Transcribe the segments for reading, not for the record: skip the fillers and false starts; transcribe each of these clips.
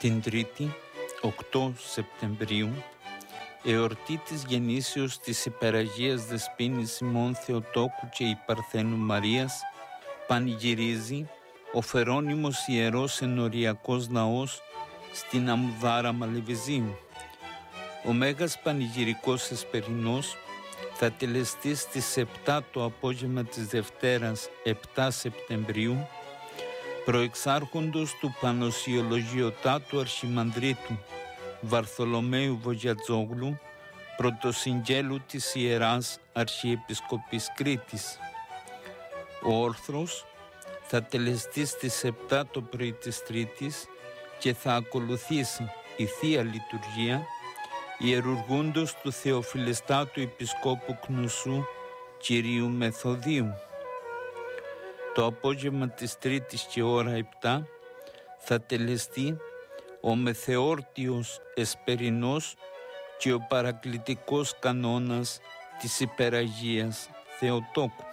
Την Τρίτη, 8 Σεπτεμβρίου, εορτή της γεννήσεως της Υπεραγίας Δεσποίνης ημών Θεοτόκου και η Παρθένου Μαρίας, πανηγυρίζει ο Φερόνιμος Ιερός Ενοριακός Ναός στην Αμμουδάρα Μαλεβιζίου. Ο Μέγας Πανηγυρικός Εσπερινός θα τελεστεί στις 7 το απόγευμα της Δευτέρας 7 Σεπτεμβρίου, προεξάρχοντος του Πανοσιολογιωτάτου Αρχιμανδρίτου Βαρθολομαίου Βογιατζόγλου, πρωτοσυγγέλου της Ιεράς Αρχιεπισκοπής Κρήτης. Ο όρθρος θα τελεστεί στις 7 το πρωί της Τρίτης και θα ακολουθήσει η Θεία Λειτουργία ιερουργούντος του Θεοφιλεστάτου Επισκόπου Κνουσού Κυρίου Μεθοδίου. Το απόγευμα της Τρίτης και ώρα 7 θα τελεστεί ο μεθεόρτιος Εσπερινός και ο παρακλητικός κανόνας της Υπεραγίας Θεοτόκου.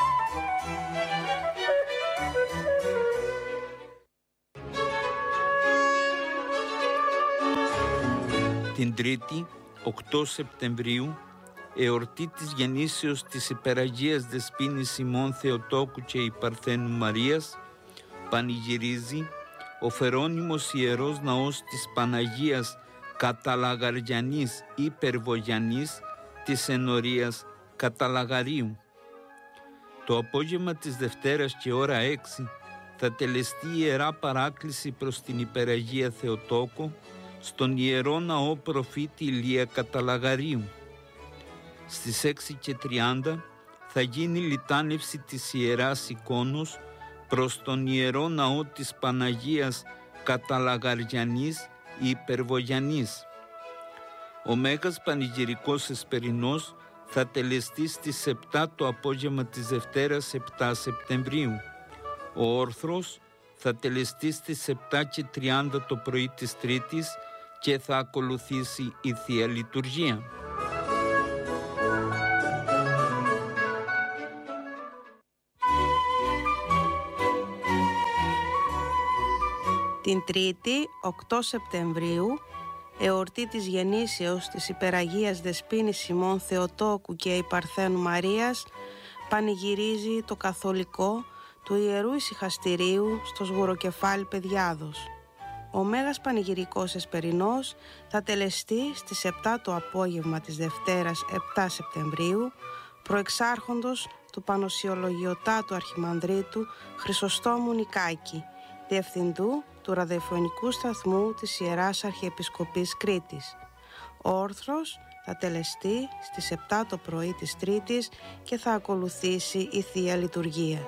Την Τρίτη, 8 Σεπτεμβρίου, εορτή της γεννήσεως της Υπεραγίας Δεσποίνης ημών Θεοτόκου και η Παρθένου Μαρίας, πανηγυρίζει ο Φερόνιμος Ιερός Ναός της Παναγίας Καταλαγαριανής Υπερβογιανής της Ενορίας Καταλαγαρίου. Το απόγευμα της Δευτέρας και ώρα 6 θα τελεστεί Ιερά Παράκληση προς την Υπεραγία Θεοτόκο στον Ιερό Ναό Προφήτη Ηλία Καταλαγαρίου. Στις 6:30 θα γίνει λιτάνευση της Ιεράς Εικόνος προς τον Ιερό Ναό της Παναγίας Καταλαγαριανής Υπερβογιανής. Ο Μέγας Πανηγυρικός Εσπερινός θα τελεστεί στις 7 το απόγευμα της Δευτέρας 7 Σεπτεμβρίου. Ο όρθρος θα τελεστεί στις 7:30 το πρωί της Τρίτης και θα ακολουθήσει η Θεία Λειτουργία. Την Τρίτη, 8 Σεπτεμβρίου, εορτή της γεννήσεως της Υπεραγίας Δεσποίνης ημών Θεοτόκου και η Παρθένου Μαρίας, πανηγυρίζει το καθολικό του Ιερού Ησυχαστηρίου στο Σγουροκεφάλι Παιδιάδος. Ο Μέγας Πανηγυρικός Εσπερινός θα τελεστεί στις 7 το απόγευμα της Δευτέρας 7 Σεπτεμβρίου, προεξάρχοντος του Πανοσιολογιωτάτου Αρχιμανδρίτου Χρυσοστόμου Νικάκη, διευθυντού του ραδιοφωνικού σταθμού της Ιεράς Αρχιεπισκοπής Κρήτης. Ο όρθρος θα τελεστεί στις 7 το πρωί της Τρίτης και θα ακολουθήσει η Θεία Λειτουργία.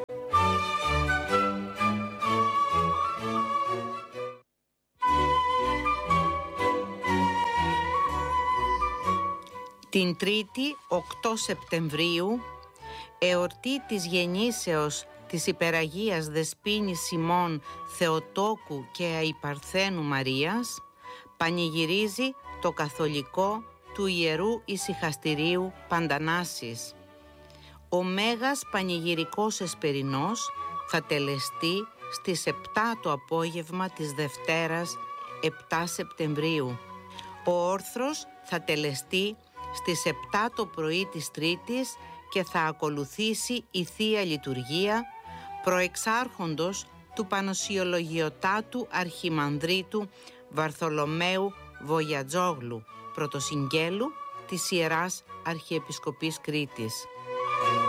Την Τρίτη, 8 Σεπτεμβρίου, εορτή της γεννήσεως της Υπεραγίας Δεσποίνης ημών Θεοτόκου και Αϊπαρθένου Μαρίας, πανηγυρίζει το καθολικό του Ιερού Ησυχαστηρίου Παντανάσης. Ο Μέγας Πανηγυρικός Εσπερινός θα τελεστεί στις 7 το απόγευμα της Δευτέρας 7 Σεπτεμβρίου. Ο όρθρος θα τελεστεί στις 7 το πρωί της Τρίτης και θα ακολουθήσει η Θεία Λειτουργία, προεξάρχοντος του Πανοσιολογιωτάτου Αρχιμανδρίτου Βαρθολομαίου Βογιατζόγλου, πρωτοσυγγέλου της Ιεράς Αρχιεπισκοπής Κρήτης.